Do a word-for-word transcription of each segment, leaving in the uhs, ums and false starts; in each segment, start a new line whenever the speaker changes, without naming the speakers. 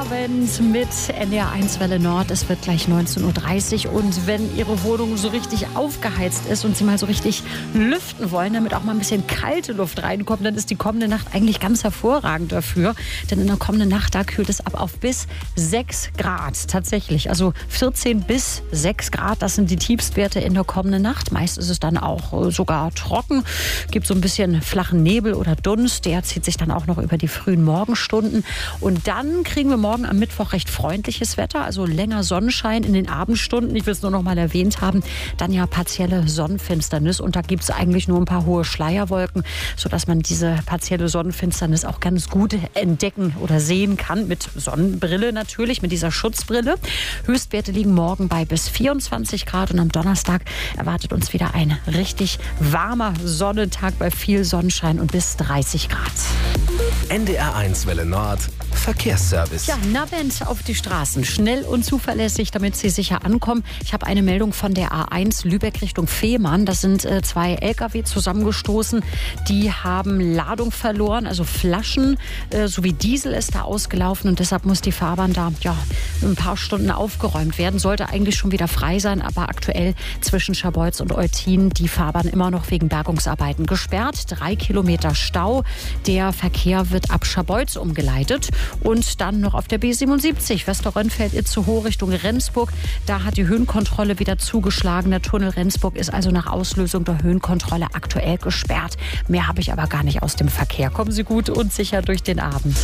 Abend mit N D R eins Welle Nord. Es wird gleich neunzehn Uhr dreißig und wenn Ihre Wohnung so richtig aufgeheizt ist und Sie mal so richtig lüften wollen, damit auch mal ein bisschen kalte Luft reinkommt, dann ist die kommende Nacht eigentlich ganz hervorragend dafür. Denn in der kommenden Nacht, da kühlt es ab auf bis sechs Grad tatsächlich. Also vierzehn bis sechs Grad, das sind die Tiefstwerte in der kommenden Nacht. Meist ist es dann auch sogar trocken. Gibt so ein bisschen flachen Nebel oder Dunst. Der zieht sich dann auch noch über die frühen Morgenstunden. Und dann kriegen wir morgen am Mittwoch recht freundliches Wetter, also länger Sonnenschein in den Abendstunden. Ich will es nur noch mal erwähnt haben. Dann ja partielle Sonnenfinsternis und da gibt es eigentlich nur ein paar hohe Schleierwolken, sodass man diese partielle Sonnenfinsternis auch ganz gut entdecken oder sehen kann. Mit Sonnenbrille natürlich, mit dieser Schutzbrille. Höchstwerte liegen morgen bei bis vierundzwanzig Grad und am Donnerstag erwartet uns wieder ein richtig warmer Sonnentag bei viel Sonnenschein und bis dreißig Grad.
N D R eins Welle Nord Verkehrsservice.
Ja, Navent auf die Straßen. Schnell und zuverlässig, damit Sie sicher ankommen. Ich habe eine Meldung von der A eins Lübeck Richtung Fehmarn. Da sind äh, zwei L K W zusammengestoßen. Die haben Ladung verloren, also Flaschen äh, sowie Diesel ist da ausgelaufen. Und deshalb muss die Fahrbahn da ja, ein paar Stunden aufgeräumt werden. Sollte eigentlich schon wieder frei sein, aber aktuell zwischen Scharbeutz und Eutin die Fahrbahn immer noch wegen Bergungsarbeiten gesperrt. Drei Kilometer Stau. Der Verkehr wird ab Scharbeutz umgeleitet. Und dann noch auf der B siebenundsiebzig, Westerrönnfeld-Itzehoe Richtung Rendsburg. Da hat die Höhenkontrolle wieder zugeschlagen. Der Tunnel Rendsburg ist also nach Auslösung der Höhenkontrolle aktuell gesperrt. Mehr habe ich aber gar nicht aus dem Verkehr. Kommen Sie gut und sicher durch den Abend.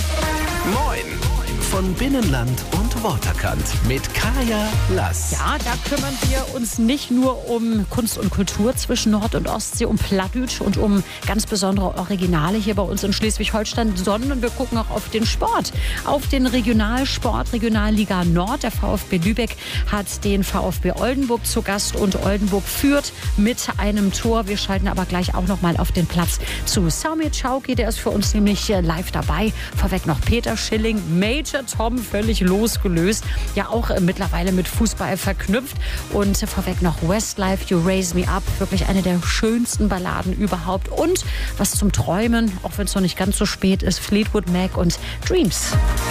Moin! Von Binnenland und Waterkant mit Kaya Lass.
Ja, da kümmern wir uns nicht nur um Kunst und Kultur zwischen Nord- und Ostsee, um Plattdeutsch und um ganz besondere Originale hier bei uns in Schleswig-Holstein, sondern wir gucken auch auf den Sport, auf den Regionalsport, Regionalliga Nord. Der VfB Lübeck hat den VfB Oldenburg zu Gast und Oldenburg führt mit einem Tor. Wir schalten aber gleich auch noch mal auf den Platz zu Samir Chauki, der ist für uns nämlich live dabei. Vorweg noch Peter Schilling, Major Tom völlig losgelöst, ja auch äh, mittlerweile mit Fußball verknüpft und äh, vorweg noch Westlife, You Raise Me Up, wirklich eine der schönsten Balladen überhaupt und was zum Träumen, auch wenn es noch nicht ganz so spät ist, Fleetwood Mac und Dreams.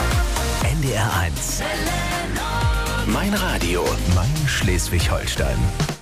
N D R eins. Mein Radio, mein Schleswig-Holstein.